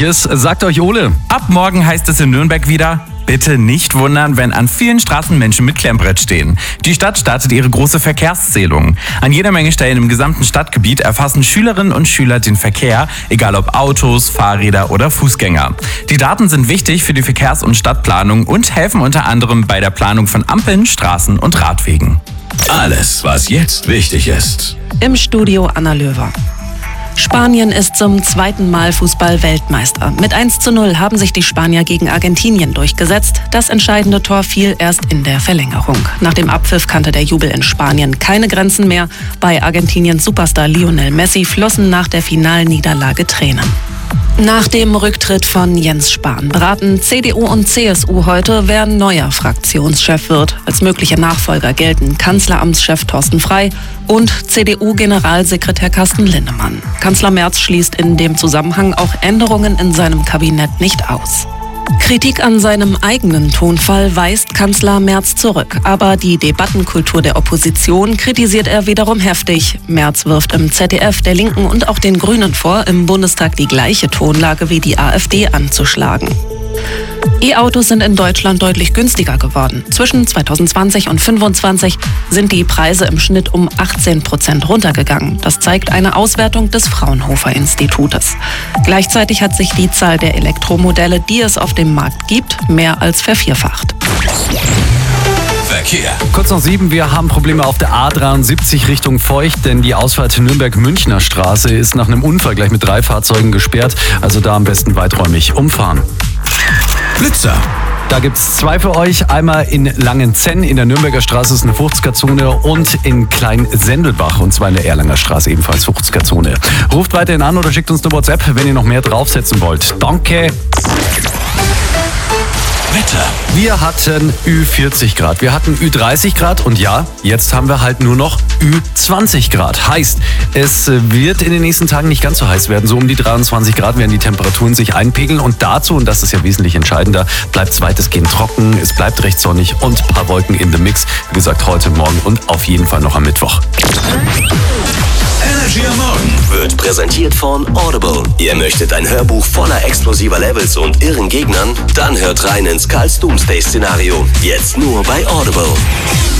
ist, sagt euch Ole. Ab morgen heißt es in Nürnberg wieder: Bitte nicht wundern, wenn an vielen Straßen Menschen mit Klemmbrett stehen. Die Stadt startet ihre große Verkehrszählung. An jeder Menge Stellen im gesamten Stadtgebiet erfassen Schülerinnen und Schüler den Verkehr, egal ob Autos, Fahrräder oder Fußgänger. Die Daten sind wichtig für die Verkehrs- und Stadtplanung und helfen unter anderem bei der Planung von Ampeln, Straßen und Radwegen. Alles, was jetzt wichtig ist. Im Studio Anna Löwer. Spanien ist zum zweiten Mal Fußball-Weltmeister. Mit 1:0 haben sich die Spanier gegen Argentinien durchgesetzt. Das entscheidende Tor fiel erst in der Verlängerung. Nach dem Abpfiff kannte der Jubel in Spanien keine Grenzen mehr. Bei Argentiniens Superstar Lionel Messi flossen nach der Finalniederlage Tränen. Nach dem Rücktritt von Jens Spahn beraten CDU und CSU heute, wer neuer Fraktionschef wird. Als mögliche Nachfolger gelten Kanzleramtschef Thorsten Frey und CDU-Generalsekretär Carsten Linnemann. Kanzler Merz schließt in dem Zusammenhang auch Änderungen in seinem Kabinett nicht aus. Kritik an seinem eigenen Tonfall weist Kanzler Merz zurück. Aber die Debattenkultur der Opposition kritisiert er wiederum heftig. Merz wirft im ZDF, der Linken und auch den Grünen vor, im Bundestag die gleiche Tonlage wie die AfD anzuschlagen. E-Autos sind in Deutschland deutlich günstiger geworden. Zwischen 2020 und 2025 sind die Preise im Schnitt um 18% runtergegangen. Das zeigt eine Auswertung des Fraunhofer Institutes. Gleichzeitig hat sich die Zahl der Elektromodelle, die es auf dem Markt gibt, mehr als vervierfacht. Verkehr. Kurz nach 7, wir haben Probleme auf der A73 Richtung Feucht, denn die Ausfahrt Nürnberg-Münchner Straße ist nach einem Unfall gleich mit 3 Fahrzeugen gesperrt. Also da am besten weiträumig umfahren. Blitzer. Da gibt's 2 für euch. Einmal in Langenzenn in der Nürnberger Straße ist eine 50er-Zone und in Klein-Sendelbach, und zwar in der Erlanger Straße ebenfalls 50er-Zone. Ruft weiterhin an oder schickt uns eine WhatsApp, wenn ihr noch mehr draufsetzen wollt. Danke. Wetter. Wir hatten Ü40 Grad, wir hatten Ü30 Grad und ja, jetzt haben wir halt nur noch Ü20 Grad. Heißt, es wird in den nächsten Tagen nicht ganz so heiß werden. So um die 23 Grad werden die Temperaturen sich einpegeln und dazu, und das ist ja wesentlich entscheidender, bleibt es weitestgehend trocken, es bleibt recht sonnig und ein paar Wolken in the Mix. Wie gesagt, heute, morgen und auf jeden Fall noch am Mittwoch. Energy am Morgen wird präsentiert von Audible. Ihr möchtet ein Hörbuch voller explosiver Levels und irren Gegnern? Dann hört rein ins Karls Doomsday-Szenario. Jetzt nur bei Audible.